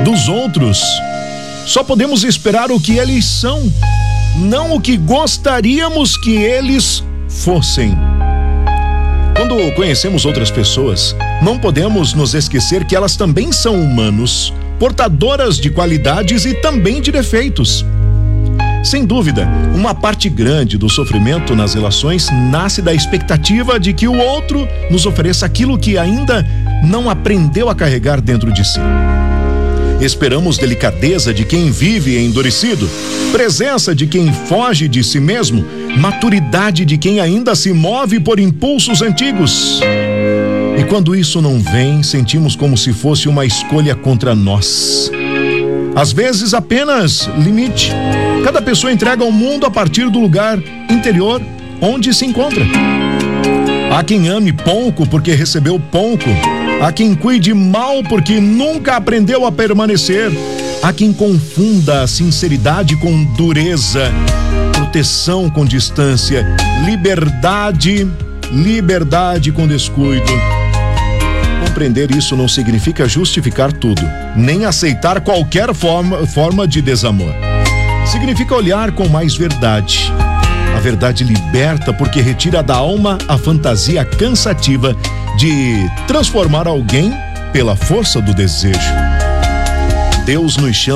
dos outros, só podemos esperar o que eles são, não o que gostaríamos que eles fossem. Quando conhecemos outras pessoas, não podemos nos esquecer que elas também são humanos, portadoras de qualidades e também de defeitos. Sem dúvida, uma parte grande do sofrimento nas relações nasce da expectativa de que o outro nos ofereça aquilo que ainda não aprendeu a carregar dentro de si. Esperamos delicadeza de quem vive endurecido, presença de quem foge de si mesmo, maturidade de quem ainda se move por impulsos antigos. E quando isso não vem, sentimos como se fosse uma escolha contra nós. Às vezes apenas limite. Cada pessoa entrega ao mundo a partir do lugar interior onde se encontra. Há quem ame pouco porque recebeu pouco. Há quem cuide mal porque nunca aprendeu a permanecer. Há quem confunda a sinceridade com dureza, proteção com distância, liberdade com descuido. Compreender isso não significa justificar tudo, nem aceitar qualquer forma de desamor. Significa olhar com mais verdade. A verdade liberta porque retira da alma a fantasia cansativa de transformar alguém pela força do desejo. Deus nos chama